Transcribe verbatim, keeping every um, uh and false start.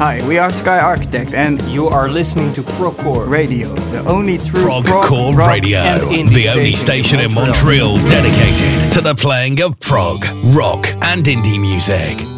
Hi, we are Sky Architect, and you are listening to Progcore Radio, the only true Progcore prog, Radio, and the only station in Montreal dedicated to the playing of prog, rock, and indie music.